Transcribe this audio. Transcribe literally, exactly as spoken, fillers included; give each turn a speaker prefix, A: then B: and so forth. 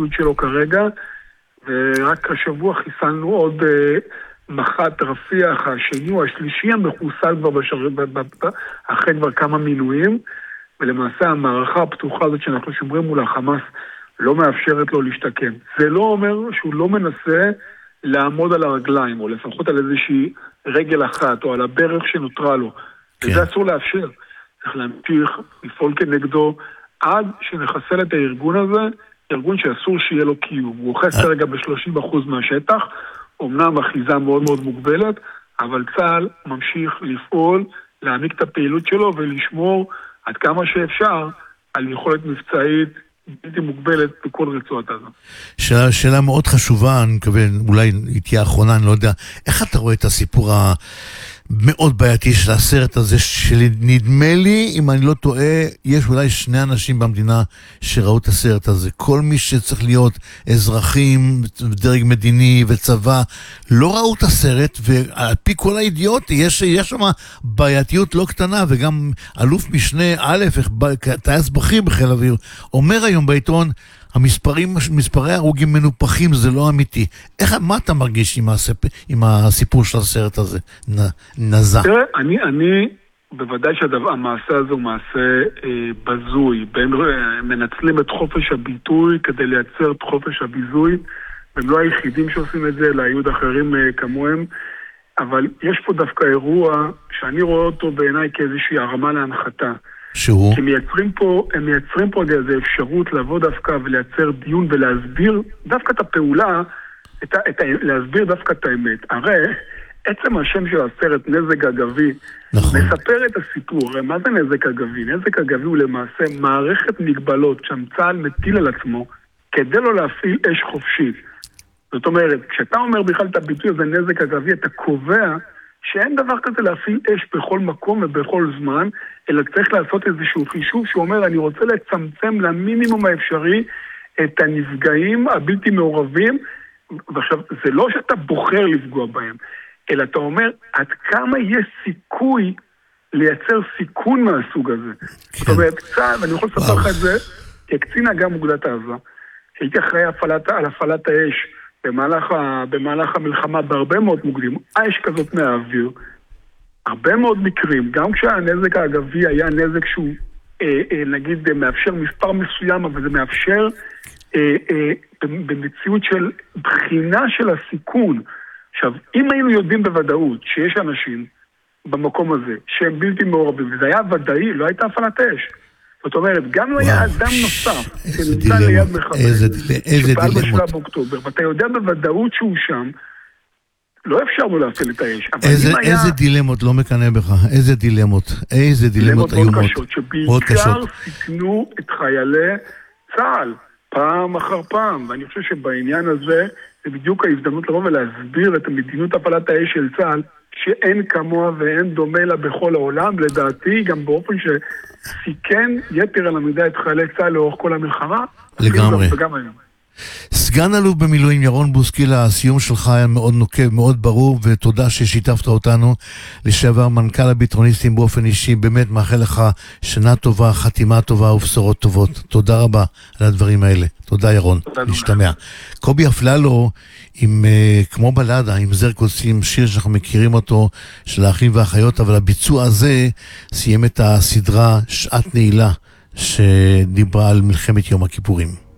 A: הציוד שלו כרגע, ורק השבוע חיסלנו עוד מח"ט רפיח, השני או השלישי המחוסל כבר בשר... אחרי כבר כמה מינויים, ולמעשה המערכה הפתוחה הזאת שאנחנו שומרים מול החמאס לא מאפשרת לו להשתקם. זה לא אומר שהוא לא מנסה לעמוד על הרגליים, או לפחות על איזושהי רגל אחת, או על הברך שנותרה לו. כן. וזה אסור לאפשר. צריך להמשיך, לפעול כנגדו, עד שנחסל את הארגון הזה, ארגון שאסור שיהיה לו קיום. הוא אוחז כרגע ב-שלושים אחוז מהשטח, אומנם אחיזה מאוד מאוד מוגבלת, אבל צה"ל ממשיך לפעול, להעמיק את הפעילות שלו ולשמור עד כמה שאפשר על יכולת מבצעית בלתי מוגבלת בכל רצועת עזה.
B: שאלה, שאלה מאוד חשובה, אני מקווה, אולי היא תהיה האחרונה, אני לא יודע, איך אתה רואה את הסיפור המאוד בעייתי של הסרט הזה, שנדמה לי, אם אני לא טועה, יש אולי שני אנשים במדינה שראו את הסרט הזה. כל מי שצריך להיות אזרחים, דרג מדיני וצבא, לא ראו את הסרט, ועל פי כל הידיעות, יש, יש שם בעייתיות לא קטנה, וגם אלוף משנה א', טייס בכיר בחיל האוויר, אומר היום בעיתון, המספרים, מספרי הרוגים מנופחים, זה לא אמיתי. איך, מה אתה מרגיש עם, הסיפ, עם הסיפור של הסרט הזה? נ, נזה.
A: תראה, אני, אני, בוודאי שהמעשה הזה הוא מעשה אה, בזוי. בין, אה, מנצלים את חופש הביטוי כדי לייצר את חופש הביזוי. הם לא היחידים שעושים את זה, אלא היו אחרים אה, כמוהם. אבל יש פה דווקא אירוע שאני רואה אותו בעיניי כאיזושהי הרמה להנחתה.
B: שהוא?
A: כי מייצרים פה, הם מייצרים פה איזו אפשרות לבוא דווקא ולייצר דיון ולהסביר דווקא את הפעולה, את ה, את ה, להסביר דווקא את האמת. הרי עצם השם של הסרט נזק אגבי, נכון. מספר את הסיפור. מה זה נזק אגבי? נזק אגבי הוא למעשה מערכת מגבלות שהצה"ל מטיל על עצמו כדי לא להפעיל אש חופשית. זאת אומרת, כשאתה אומר בכלל את הביטוי הזה נזק אגבי, אתה קובע שאין דבר כזה להפעיל אש בכל מקום ובכל זמן, אלא צריך לעשות איזשהו חישוב שאומר, אני רוצה לצמצם למינימום האפשרי את הנפגעים הבלתי מעורבים, ועכשיו, זה לא שאתה בוחר לפגוע בהם, אלא אתה אומר, עד כמה יש סיכוי לייצר סיכון מהסוג הזה. כן. זאת אומרת, קצת, ואני יכול לספר לך את זה, כקצין אג"ם אוגדת עזה, הייתי אחראי הפעלת, על הפעלת האש, במהלך, ה, במהלך המלחמה בהרבה מאוד מוקדים, האש כזאת מהאוויר, הרבה מאוד מקרים, גם כשהנזק האגבי היה נזק שהוא, אה, אה, נגיד, מאפשר מספר מסוים, אבל זה מאפשר אה, אה, במציאות של בחינה של הסיכון. עכשיו, אם היינו יודעים בוודאות שיש אנשים במקום הזה, שהם בלתי מעורבים, וזה היה ודאי, לא הייתה הפעלת אש. זאת אומרת, גם לא היה אדם נוסף שנמצא ליד מחבל, שפעל בשבעה באוקטובר, ואתה יודע בוודאות שהוא שם, לא אפשרנו להפעיל את האש.
B: איזה דילמות, לא מקנא בך, איזה דילמות, איזה דילמות איומות.
A: דילמות מאוד קשות, שבעיקר סיכנו את חיילי צה"ל, פעם אחר פעם, ואני חושב שבעניין הזה, זה בדיוק ההזדמנות לבוא ולהסביר את המדיניות הפעלת האש של צה"ל, שאין כמוה ואין דומה לה בכל העולם, לדעתי גם באופן שסיכן יתר על המידה את חיילי צה"ל לאורך כל המלחמה.
B: לגמרי. סגן אלוף במילואים ירון בוסקילה, הסיום שלך היה מאוד נוקב, מאוד ברור, ותודה ששיתפת אותנו. לשעבר מנכ"ל הביטרוניסטים באופן אישי, באמת מאחל לך שנה טובה, חתימה טובה ובשורות טובות. תודה רבה על הדברים האלה. תודה ירון, נשתמע. קובי אפללו, עם, uh, כמו בלדה, עם זר קוצים, שיר שאנחנו מכירים אותו, של האחים והאחיות, אבל הביצוע הזה סיים את הסדרה שעת נעילה, שדיברה על מלחמת יום הכיפורים.